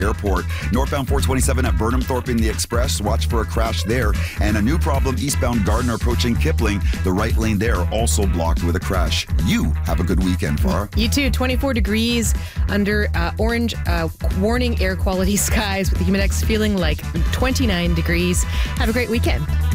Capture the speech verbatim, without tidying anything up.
Airport. Northbound four twenty-seven at Burnhamthorpe in the Express. Watch for a crash there. And a new problem eastbound Gardner approaching Kipling. The right lane there also blocked with a crash. You have a good weekend, Farah. You too. twenty-four degrees under uh, orange uh, warning air quality skies with the humidex feeling like twenty-nine degrees. Have a great weekend.